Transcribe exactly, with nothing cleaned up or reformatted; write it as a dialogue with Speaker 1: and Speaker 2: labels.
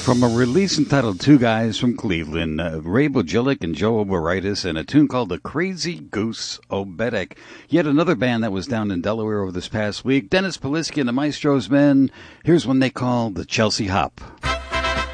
Speaker 1: From a release entitled Two Guys from Cleveland, uh, Ray Bogilic and Joe Oberitis, and a tune called The Crazy Goose Obetic. Yet another band that was down in Delaware over this past week, Dennis Polisky and the Maestro's Men. Here's one they call the Chelsea Hop.